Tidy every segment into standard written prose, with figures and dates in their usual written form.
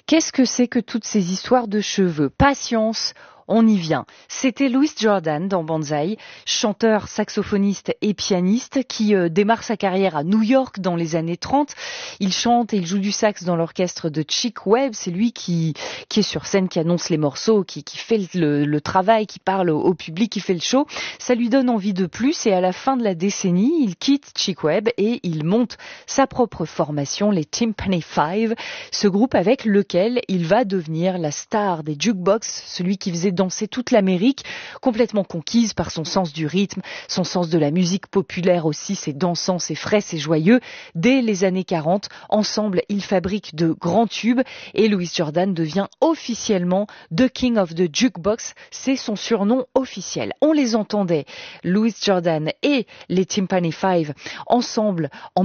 Qu'est-ce que c'est que toutes ces histoires de cheveux? Patience, on y vient. C'était Louis Jordan dans Banzai, chanteur, saxophoniste et pianiste qui démarre sa carrière à New York dans les années 30. Il chante et il joue du sax dans l'orchestre de Chick Webb. C'est lui qui est sur scène, qui annonce les morceaux, qui fait le travail, qui parle au public, qui fait le show. Ça lui donne envie de plus et à la fin de la décennie, il quitte Chick Webb et il monte sa propre formation, les Tympany Five, ce groupe avec lequel il va devenir la star des jukebox, celui qui faisait danser toute l'Amérique, complètement conquise par son sens du rythme, son sens de la musique populaire aussi, c'est dansant, c'est frais, c'est joyeux. Dès les années 40, ensemble, ils fabriquent de grands tubes et Louis Jordan devient officiellement The King of the Jukebox, c'est son surnom officiel. On les entendait, Louis Jordan et les Tympany Five, ensemble en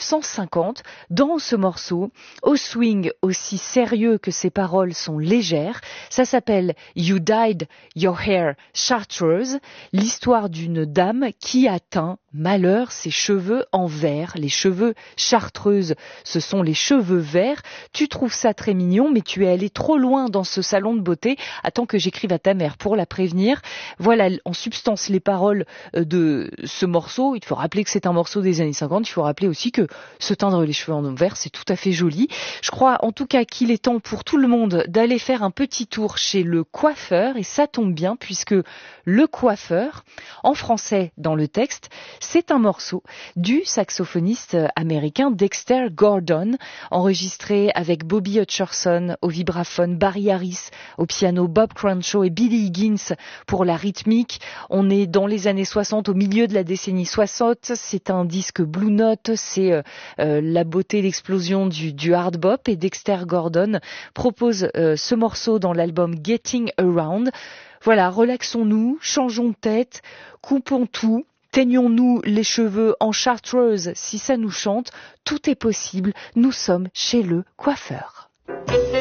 1950, dans ce morceau, au swing aussi sérieux que ses paroles sont légères. Ça s'appelle You Dyed Your Hair Chartreuse, l'histoire d'une dame qui a teint, malheur, ses cheveux en vert. Les cheveux chartreuses, ce sont les cheveux verts. Tu trouves ça très mignon, mais tu es allé trop loin dans ce salon de beauté. Attends que j'écrive à ta mère pour la prévenir. Voilà, en substance, les paroles de ce morceau. Il faut rappeler que c'est un morceau des années 50. Il faut rappeler aussi que se teindre les cheveux en vert, c'est tout à fait joli. Je crois en tout cas qu'il est temps pour tout le monde d'aller faire un petit tour chez le coiffeur. Et ça tombe bien puisque le coiffeur, en français dans le texte, c'est un morceau du saxophoniste américain Dexter Gordon, enregistré avec Bobby Hutcherson au vibraphone, Barry Harris au piano, Bob Crenshaw et Billy Higgins pour la rythmique. On est dans les années 60, au milieu de la décennie 60. C'est un disque Blue Note, c'est la beauté, l'explosion du hard bop. Et Dexter Gordon propose ce morceau dans l'album Getting Around. Voilà, relaxons-nous, changeons de tête, coupons tout. Teignons-nous les cheveux en chartreuse si ça nous chante. Tout est possible. Nous sommes chez le coiffeur.